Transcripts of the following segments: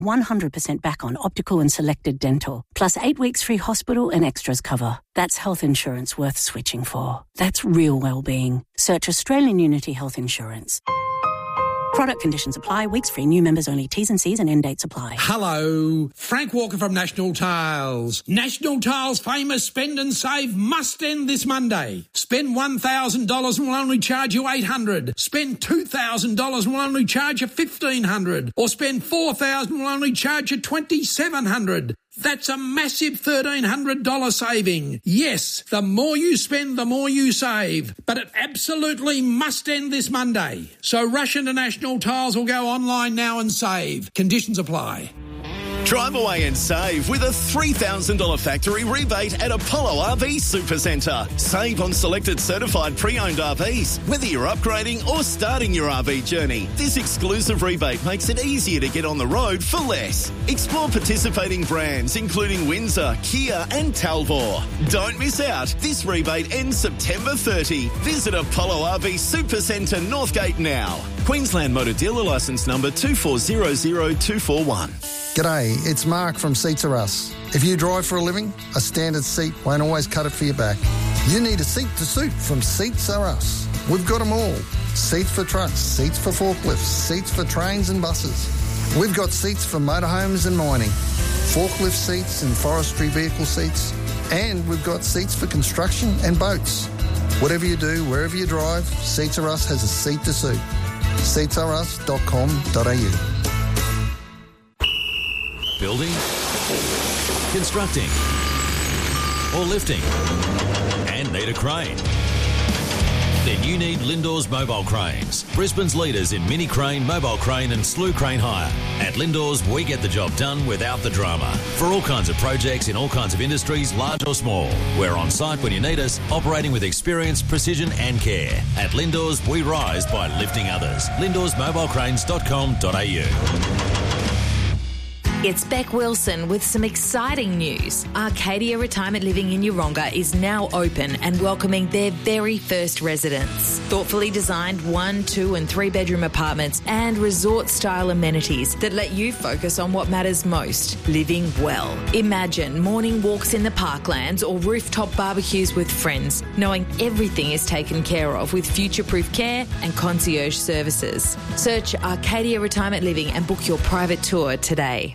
100% back on optical and selected dental, plus 8 weeks free hospital and extras cover. That's health insurance worth switching for. That's real well-being. Search Australian Unity Health Insurance. Product conditions apply. Weeks free. New members only. T's and C's and end dates apply. Hello. Frank Walker from National Tiles. National Tiles' famous Spend and Save must end this Monday. Spend $1,000 and we'll only charge you $800. Spend $2,000 and we'll only charge you $1,500. Or spend $4,000 and we'll only charge you $2,700. That's a massive $1,300 saving. Yes, the more you spend, the more you save. But it absolutely must end this Monday. So rush into National Tiles or go online now and save. Conditions apply. Drive away and save with a $3,000 factory rebate at Apollo RV Supercentre. Save on selected certified pre-owned RVs, whether you're upgrading or starting your RV journey. This exclusive rebate makes it easier to get on the road for less. Explore participating brands including Windsor, Kia and Talvor. Don't miss out. This rebate ends September 30. Visit Apollo RV Supercentre Northgate now. Queensland Motor Dealer Licence number 2400241. G'day, it's Mark from Seats Are Us. If you drive for a living, a standard seat won't always cut it for your back. You need a seat to suit from Seats Are Us. We've got them all. Seats for trucks, seats for forklifts, seats for trains and buses. We've got seats for motorhomes and mining, forklift seats and forestry vehicle seats, and we've got seats for construction and boats. Whatever you do, wherever you drive, Seats Are Us has a seat to suit. seatsareus.com.au. Building, constructing, or lifting, and need a crane? Then you need Lindor's Mobile Cranes, Brisbane's leaders in mini crane, mobile crane and slew crane hire. At Lindor's, we get the job done without the drama. For all kinds of projects in all kinds of industries, large or small. We're on site when you need us, operating with experience, precision and care. At Lindor's, we rise by lifting others. lindorsmobilecranes.com.au. It's Beck Wilson with some exciting news. Arcadia Retirement Living in Yeronga is now open and welcoming their very first residents. Thoughtfully designed 1, 2 and 3 bedroom apartments and resort-style amenities that let you focus on what matters most, living well. Imagine morning walks in the parklands or rooftop barbecues with friends, knowing everything is taken care of with future-proof care and concierge services. Search Arcadia Retirement Living and book your private tour today.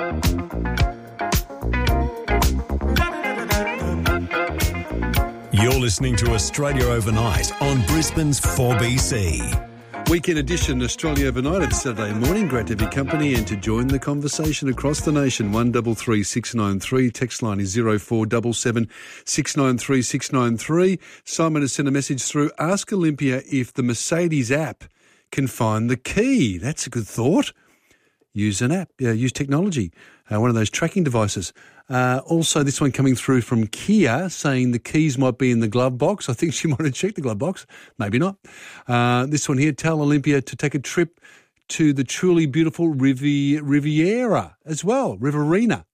You're listening to Australia Overnight on Brisbane's 4BC. Weekend edition Australia Overnight. It's Saturday morning. Great to have your company and to join the conversation across the nation. 133 693. Text line is 0477 693 693. Simon has sent a message through. Ask Olympia if the Mercedes app can find the key. That's a good thought. Use an app, use technology, one of those tracking devices. Also, this one coming through from Kia saying the keys might be in the glove box. I think she might have checked the glove box. Maybe not. This one here, tell Olympia to take a trip to the truly beautiful Riviera as well, Riverina.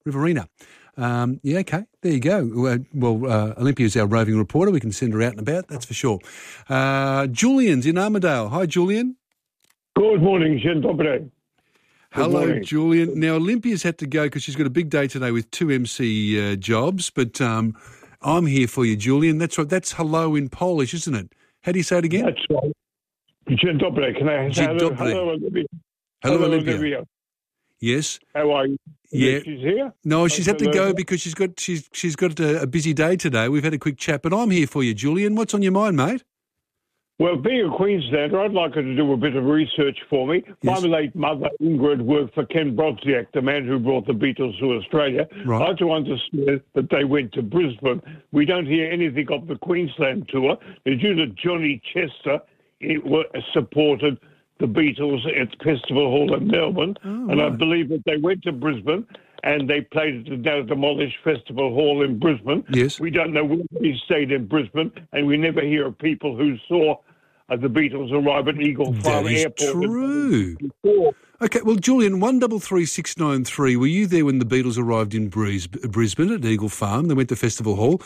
Okay, there you go. Olympia's our roving reporter. We can send her out and about, that's for sure. Julian's in Armidale. Hi, Julian. Good morning, Jean Dobre. Hello, Julian. Now, Olympia's had to go because she's got a big day today with 2 MC jobs, but I'm here for you, Julian. That's right. That's hello in Polish, isn't it? How do you say it again? That's right. Dzień dobry. Can I say hello, Olivia? Hello, Olivia. Yes. How are you? Yeah. She's here? No, she's had to go because she's got a busy day today. We've had a quick chat, but I'm here for you, Julian. What's on your mind, mate? Well, being a Queenslander, I'd like her to do a bit of research for me. Yes. My late mother, Ingrid, worked for Ken Brodziak, the man who brought the Beatles to Australia. Right. I had to understand that they went to Brisbane. We don't hear anything of the Queensland tour. Due to Johnny Chester, it supported the Beatles at Festival Hall in Melbourne. And I believe that they went to Brisbane and they played at the now demolished Festival Hall in Brisbane. Yes. We don't know where they stayed in Brisbane, and we never hear of people who saw the Beatles arrive at Eagle Farm Airport. That is true. Okay, well, Julian, 133693, were you there when the Beatles arrived in Brisbane at Eagle Farm? They went to Festival Hall.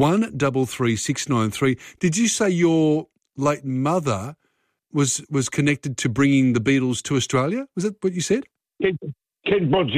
133693. Did you say your late mother was connected to bringing the Beatles to Australia? Was that what you said? Ken Brodziak